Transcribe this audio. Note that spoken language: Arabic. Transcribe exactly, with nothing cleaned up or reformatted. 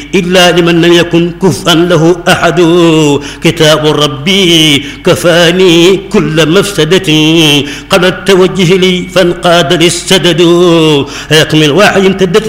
إلا لمن لم يكن كفءا له أحد كتاب ربي كفاني كل مفسدة قبل التوجه لي فانقاد للسدد يكمل واحد امتدت